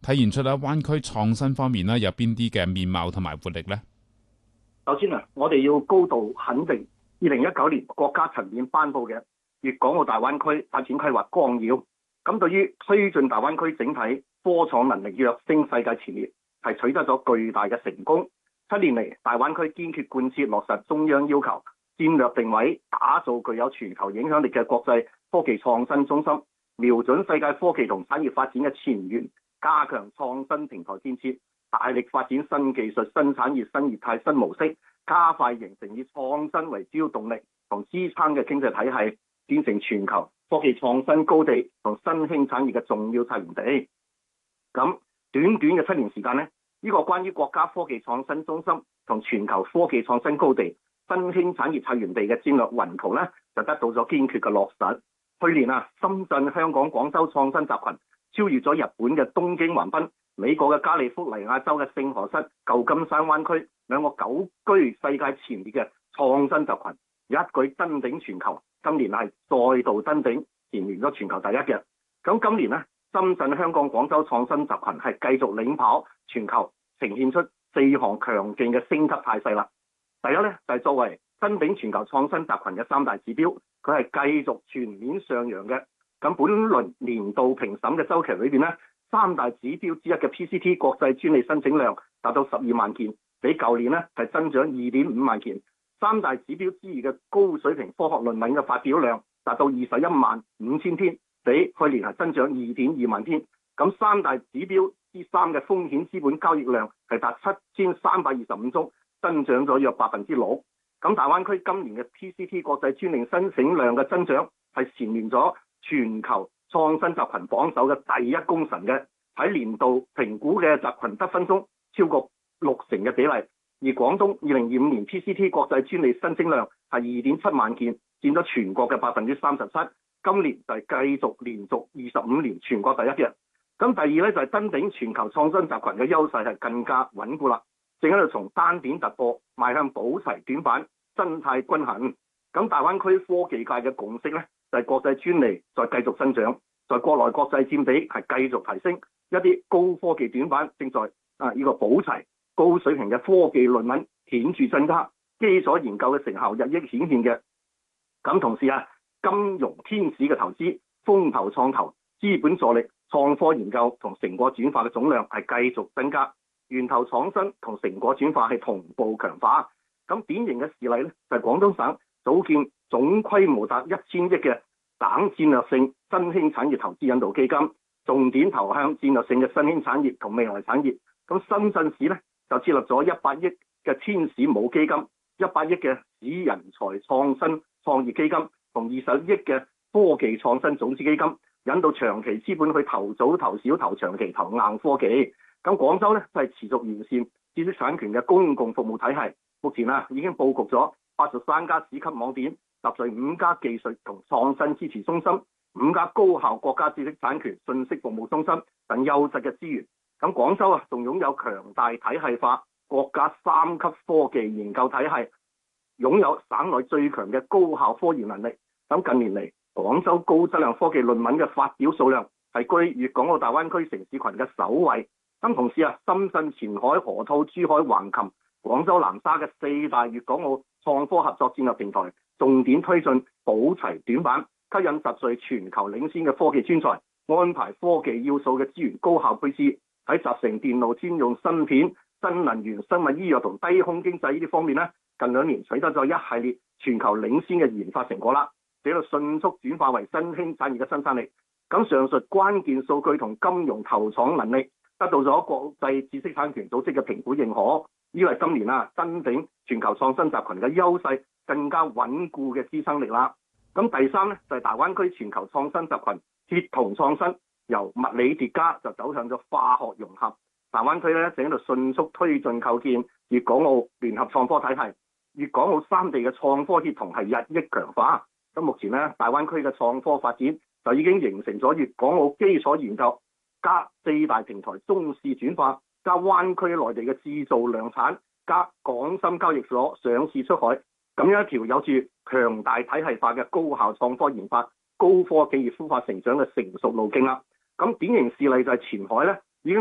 體現出咧灣區創新方面咧有邊啲嘅面貌同埋活力呢？ 首先我哋要高度肯定2019年國家層面頒布嘅粵港澳大灣區發展規劃綱要。咁對於推進大灣區整體科創能力躍升世界前列，係取得咗巨大嘅成功。7年嚟，大灣區堅決貫徹落實中央要求，戰略定位，打造具有全球影響力嘅國際科技創新中心，瞄準世界科技同產業發展嘅前沿，加強創新平台建設，大力發展新技術、新產業、新業態、新模式，加快形成以創新為主要動力同支撐嘅經濟體系，變成全球科技創新高地同新興產業嘅重要策源地。咁短短嘅7年時間呢，呢個關於國家科技創新中心同全球科技創新高地、新興產業策源地嘅戰略雲圖呢，就得到咗堅決嘅落實。去年深圳、香港、廣州創新集群超越咗日本嘅東京橫濱、美國嘅加利福尼亞州嘅聖荷西、舊金山灣區兩個久居世界前列嘅創新集群，一舉登頂全球。今年係再度登頂，蟬聯咗全球第一嘅。咁今年呢，深圳、香港、廣州創新集群係繼續領跑全球，呈現出4項強勁嘅升級態勢啦。第一呢，就係作為登頂全球創新集群嘅3大指標，佢係繼續全面上揚嘅。咁本輪年度評審嘅周期裏邊呢，3大指標之一嘅 PCT 國際專利申請量達到12萬件，比舊年呢係增長2.5萬件。3大指標之二嘅高水平科學論文嘅發表量達到21萬5千篇，比去年係增長2.2萬篇。咁3大指標之三嘅風險資本交易量係達7325宗，增長咗約6%。咁大灣區今年嘅 PCT 國際專利申請量嘅增長係蟬聯咗全球創新集群榜首嘅第一功臣嘅，喺年度評估嘅集群得分中超過60%嘅比例。而廣東2025年 PCT 國際專利申請量係2.7萬件，佔咗全國嘅37%。今年就係繼續連續25年全國第一嘅。咁第二咧就係登頂全球創新集群嘅優勢係更加穩固啦，正喺度從單點突破邁向保齊短板，生態均衡。咁大灣區科技界嘅共識咧就係國際專利再繼續增長，在國內國際佔比係繼續提升，一啲高科技短板正在呢個保齊，高水平嘅科技論文顯著增加，基礎研究嘅成效日益顯現嘅。咁同時金融天使嘅投資、風投創投、資本助力、創科研究同成果轉化嘅總量係繼續增加，源頭創新同成果轉化係同步強化。咁典型嘅事例咧就係廣東省組建總規模達1000億嘅省戰略性新興產業投資引導基金，重點投向戰略性嘅新興產業同未來產業。咁深圳市咧就設立咗100億嘅天使母基金、100億嘅使人才創新創業基金同20億嘅科技創新種子基金，引導長期資本去投早投小投長期投硬科技。咁廣州咧就係持續完善知識產權嘅公共服務體系，目前已經佈局咗83家市級網點，集聚5家技術同創新支持中心、5家高校國家知識產權信息服務中心等優質嘅資源。咁廣州仲擁有強大體系化國家3級科技研究體系，擁有省內最強嘅高校科研能力。咁近年嚟，廣州高質量科技論文嘅發表數量係居粵港澳大灣區城市群嘅首位。咁同時深圳、前海、河套、珠海、橫琴、廣州南沙嘅4大粵港澳創科合作戰略平台，重點推進保齊短板，吸引集聚全球領先嘅科技專才，安排科技要素嘅資源高效配置，喺集成電路、專用芯片、新能源、生物醫藥同低空經濟呢啲方面近2年取得咗一系列全球領先嘅研發成果啦，使到迅速轉化為新興產業嘅生產力。咁上述關鍵數據同金融投廠能力得到咗國際知識產權組織嘅評估認可，以為今年登頂全球創新集群嘅優勢更加穩固嘅支撐力啦。咁第三就係大灣區全球創新集群協同創新，由物理疊加就走向咗化學融合。大灣區正喺度迅速推進構建粵港澳聯合創科體系，粵港澳3地嘅創科協同係日益強化。咁目前大灣區嘅創科發展就已經形成咗粵港澳基礎研究加4大平台中試轉化，加灣區內地嘅製造量產，加港深交易所上市出海，咁樣一條有住強大體系化嘅高效創科研發、高科技業孵化成長嘅成熟路徑啦。咁典型事例就係前海